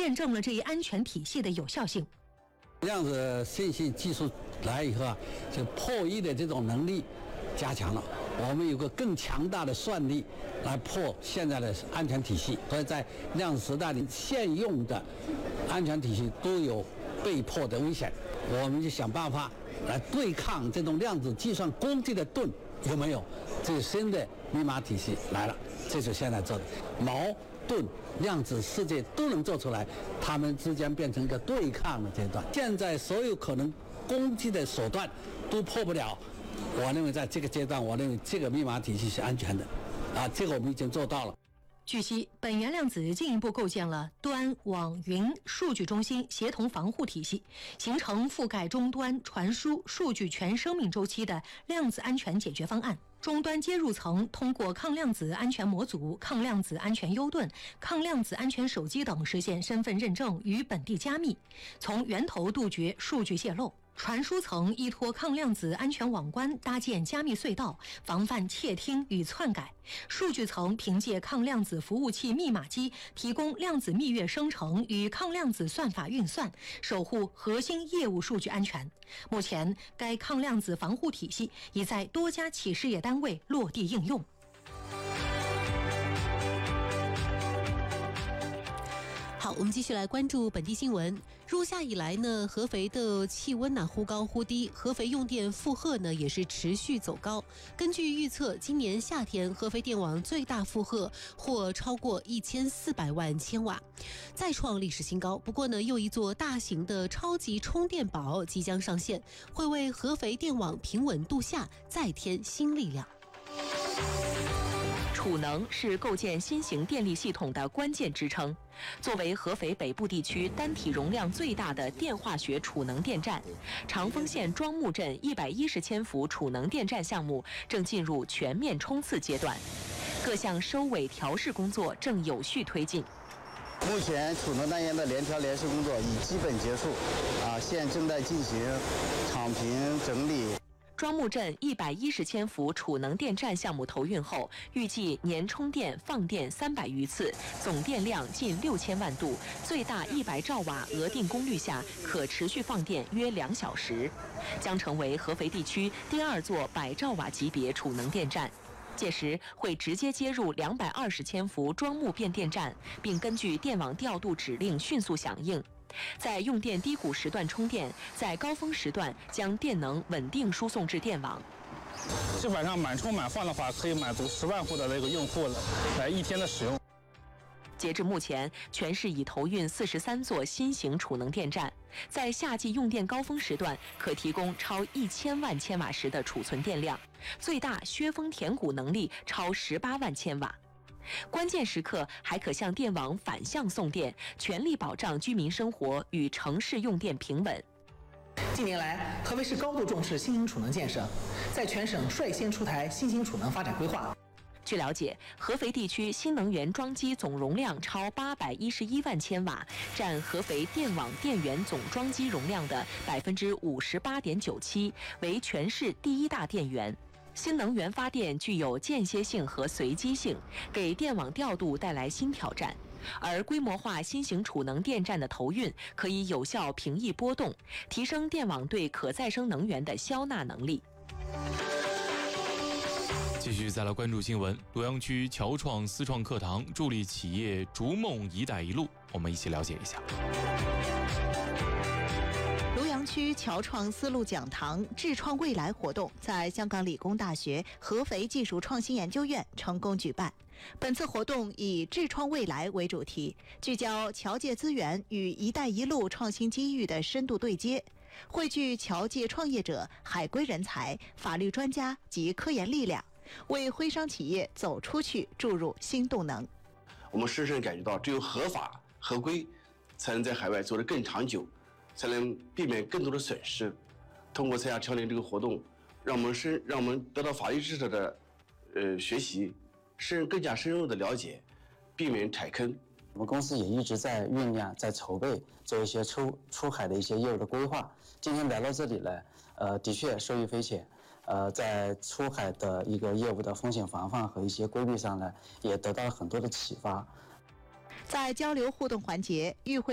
验证了这一安全体系的有效性。 量子信息技术来以后啊，就破译的这种能力加强了，我们有个更强大的算力来破现在的安全体系。所以在量子时代里，现用的安全体系都有被破的危险，我们就想办法来对抗这种量子计算工具的盾有没有？这个新的密码体系来了，这是现在做的。矛盾量子世界都能做出来，它们之间变成一个对抗的阶段。现在所有可能攻击的手段都破不了，我认为在这个阶段，我认为这个密码体系是安全的，这个我们已经做到了。 据悉，本源量子进一步构建了端、网、云数据中心协同防护体系，形成覆盖终端、传输、数据全生命周期的量子安全解决方案。终端接入层通过抗量子安全模组、抗量子安全 U 盾、抗量子安全手机等实现身份认证与本地加密，从源头杜绝数据泄露。传输层依托抗量子安全网关搭建加密隧道，防范窃听与篡改。数据层凭借抗量子服务器密码机提供量子密钥生成与抗量子算法运算，守护核心业务数据安全。目前，该抗量子防护体系已在多家企事业单位落地应用。 好，我们继续来关注本地新闻。入夏以来呢，合肥的气温呢忽高忽低，合肥用电负荷呢也是持续走高。根据预测，今年夏天合肥电网最大负荷或超过1400万千瓦，再创历史新高。不过呢，又一座大型的超级充电宝即将上线，会为合肥电网平稳度夏再添新力量。 储能是构建新型电力系统的关键支撑。作为合肥北部地区单体容量最大的电化学储能电站，长丰县庄木镇110千伏储能电站项目正进入全面冲刺阶段，各项收尾调试工作正有序推进。 目前储能单元的联调联试工作已基本结束，现正在进行场评整理。 庄木镇110千伏储能电站项目投运后，预计年充电放电300余次，总电量近6000万度，最大100兆瓦额定功率下可持续放电约2小时，将成为合肥地区第2座100兆瓦级别储能电站。届时会直接接入220千伏庄木变电站，并根据电网调度指令迅速响应。在用电低谷时段充电，在高峰时段将电能稳定输送至电网。 基本上满充满放的话，可以满足10万户的这个用户来一天的使用。 截至目前，全市已投运43座新型储能电站，在夏季用电高峰时段可提供超1000万千瓦时的储存电量，最大削峰填谷能力超18万千瓦。关键时刻还可向电网反向送电，全力保障居民生活与城市用电平稳。 近年来，合肥市高度重视新型储能建设，在全省率先出台新型储能发展规划。 据了解，合肥地区新能源装机总容量超811万千瓦，占合肥电网电源总装机容量的58.97%，为全市第1大电源。新能源发电具有间歇性和随机性，给电网调度带来新挑战。而规模化新型储能电站的投运，可以有效平抑波动，提升电网对可再生能源的消纳能力。 继续再来关注新闻。洛阳区侨创思创课堂助力企业逐梦“一带一路”，我们一起了解一下。 洛阳区侨创丝路讲堂智创未来活动在香港理工大学合肥技术创新研究院成功举办。本次活动以智创未来为主题，聚焦侨界资源与一带一路创新机遇的深度对接，汇聚侨界创业者、海归人才、法律专家及科研力量，为徽商企业走出去注入新动能。 我们深深感觉到，只有合法合规，才能在海外做得更长久，才能避免更多的损失。通过参加侨联这个活动，让我们得到法律知识的学习，更加深入的了解，避免踩坑。 我们公司也一直在酝酿、在筹备做一些出海的一些业务的规划。今天来到这里呢，的确受益匪浅。在出海的一个业务的风险防范和一些规律上呢，也得到了很多的启发。 在交流互动环节，与会